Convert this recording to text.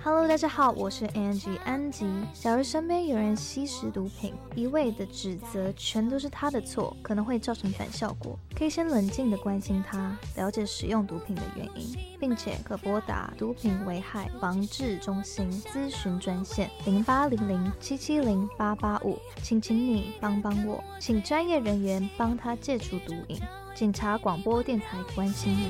Hello， 大家好，我是 Angie 安吉。假如身边有人吸食毒品，一味的指责全都是他的错，可能会造成反效果。可以先冷静的关心他，了解使用毒品的原因，并且可拨打毒品危害防治中心咨询专线0800770885，请你帮我，请专业人员帮他戒除毒瘾。警察广播电台关心你。